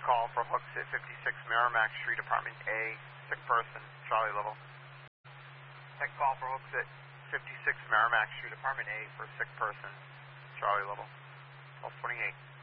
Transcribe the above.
call for Hooks at 56 Merrimack Street, Apartment A, sick person, Charlie level. Tech call for Hooks at 56 Merrimack Street, Apartment A for a sick person, Charlie level. 1228.